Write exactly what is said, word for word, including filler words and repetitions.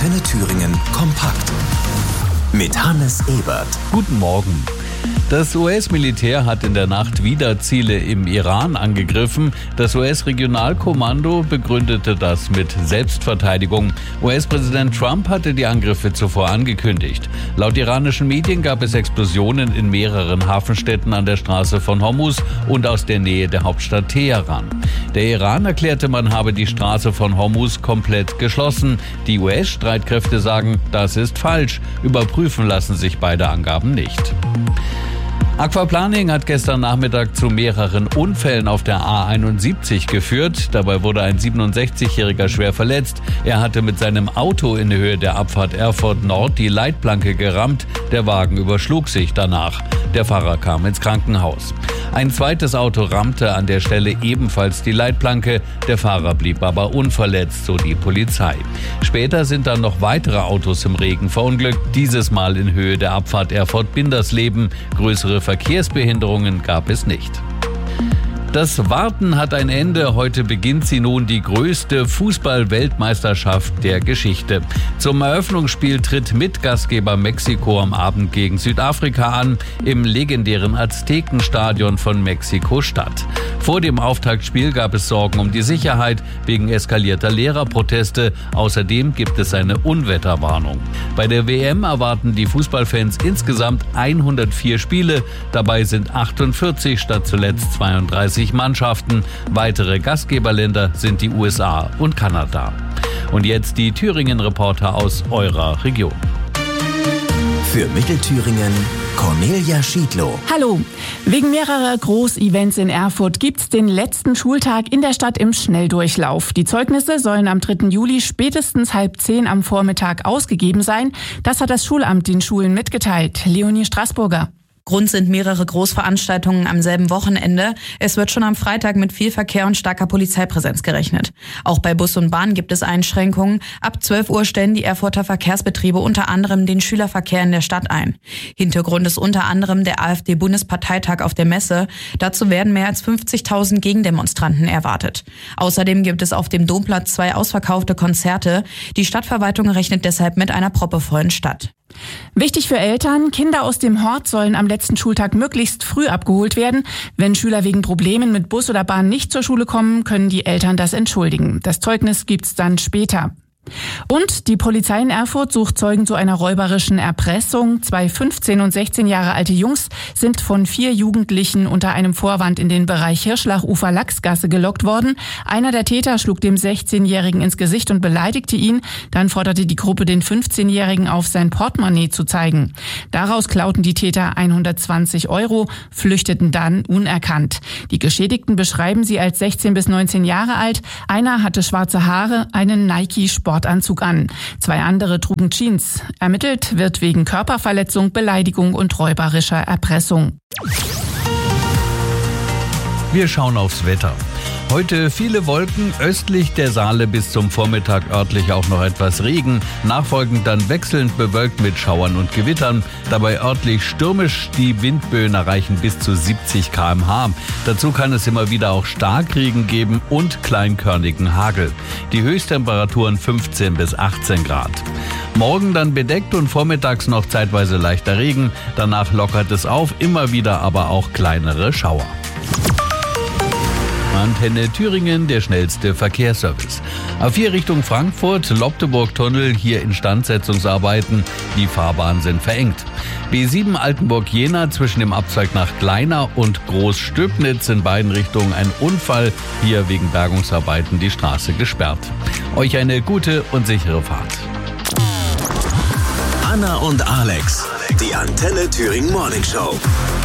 Antenne Thüringen kompakt mit Hannes Ebert. Guten Morgen. Das U S-Militär hat in der Nacht wieder Ziele im Iran angegriffen. Das U S-Regionalkommando begründete das mit Selbstverteidigung. U S-Präsident Trump hatte die Angriffe zuvor angekündigt. Laut iranischen Medien gab es Explosionen in mehreren Hafenstädten an der Straße von Hormuz und aus der Nähe der Hauptstadt Teheran. Der Iran erklärte, man habe die Straße von Hormuz komplett geschlossen. Die U S-Streitkräfte sagen, das ist falsch. Überprüfen lassen sich beide Angaben nicht. Aquaplaning hat gestern Nachmittag zu mehreren Unfällen auf der A einundsiebzig geführt. Dabei wurde ein siebenundsechzigjähriger schwer verletzt. Er hatte mit seinem Auto in Höhe der Abfahrt Erfurt Nord die Leitplanke gerammt. Der Wagen überschlug sich danach. Der Fahrer kam ins Krankenhaus. Ein zweites Auto rammte an der Stelle ebenfalls die Leitplanke. Der Fahrer blieb aber unverletzt, so die Polizei. Später sind dann noch weitere Autos im Regen verunglückt. Dieses Mal in Höhe der Abfahrt Erfurt-Bindersleben. Größere Verkehrsbehinderungen gab es nicht. Das Warten hat ein Ende. Heute beginnt sie nun, die größte Fußball-Weltmeisterschaft der Geschichte. Zum Eröffnungsspiel tritt Mitgastgeber Mexiko am Abend gegen Südafrika an, im legendären Aztekenstadion von Mexiko-Stadt. Vor dem Auftaktspiel gab es Sorgen um die Sicherheit wegen eskalierter Lehrerproteste. Außerdem gibt es eine Unwetterwarnung. Bei der W M erwarten die Fußballfans insgesamt hundertvier Spiele. Dabei sind achtundvierzig statt zuletzt zweiunddreißig Mannschaften. Weitere Gastgeberländer sind die U S A und Kanada. Und jetzt die Thüringen-Reporter aus eurer Region. Für Mittelthüringen Cornelia Schiedlow. Hallo. Wegen mehrerer Großevents in Erfurt gibt's den letzten Schultag in der Stadt im Schnelldurchlauf. Die Zeugnisse sollen am dritten Juli spätestens halb zehn am Vormittag ausgegeben sein. Das hat das Schulamt den Schulen mitgeteilt. Leonie Straßburger. Grund sind mehrere Großveranstaltungen am selben Wochenende. Es wird schon am Freitag mit viel Verkehr und starker Polizeipräsenz gerechnet. Auch bei Bus und Bahn gibt es Einschränkungen. Ab zwölf Uhr stellen die Erfurter Verkehrsbetriebe unter anderem den Schülerverkehr in der Stadt ein. Hintergrund ist unter anderem der AfD-Bundesparteitag auf der Messe. Dazu werden mehr als fünfzigtausend Gegendemonstranten erwartet. Außerdem gibt es auf dem Domplatz zwei ausverkaufte Konzerte. Die Stadtverwaltung rechnet deshalb mit einer proppevollen Stadt. Wichtig für Eltern, Kinder aus dem Hort sollen am letzten Schultag möglichst früh abgeholt werden. Wenn Schüler wegen Problemen mit Bus oder Bahn nicht zur Schule kommen, können die Eltern das entschuldigen. Das Zeugnis gibt's dann später. Und die Polizei in Erfurt sucht Zeugen zu einer räuberischen Erpressung. Zwei fünfzehn und sechzehn Jahre alte Jungs sind von vier Jugendlichen unter einem Vorwand in den Bereich Hirschlach-Ufer-Lachsgasse gelockt worden. Einer der Täter schlug dem sechzehnjährigen ins Gesicht und beleidigte ihn. Dann forderte die Gruppe den fünfzehnjährigen auf, sein Portemonnaie zu zeigen. Daraus klauten die Täter hundertzwanzig Euro, flüchteten dann unerkannt. Die Geschädigten beschreiben sie als sechzehn bis neunzehn Jahre alt. Einer hatte schwarze Haare, einen Nike-Sport Sportanzug an. Zwei andere trugen Jeans. Ermittelt wird wegen Körperverletzung, Beleidigung und räuberischer Erpressung. Wir schauen aufs Wetter. Heute viele Wolken, östlich der Saale bis zum Vormittag örtlich auch noch etwas Regen, nachfolgend dann wechselnd bewölkt mit Schauern und Gewittern, dabei örtlich stürmisch, die Windböen erreichen bis zu siebzig Kilometer pro Stunde. Dazu kann es immer wieder auch Starkregen geben und kleinkörnigen Hagel. Die Höchsttemperaturen fünfzehn bis achtzehn Grad. Morgen dann bedeckt und vormittags noch zeitweise leichter Regen, danach lockert es auf, immer wieder aber auch kleinere Schauer. Antenne Thüringen, der schnellste Verkehrsservice. A vier Richtung Frankfurt, Lobteburg-Tunnel, hier Instandsetzungsarbeiten. Die Fahrbahnen sind verengt. B sieben Altenburg-Jena zwischen dem Abzweig nach Kleiner und Groß-Stöbnitz in beiden Richtungen ein Unfall. Hier wegen Bergungsarbeiten die Straße gesperrt. Euch eine gute und sichere Fahrt. Anna und Alex, die Antenne Thüringen Morning Show.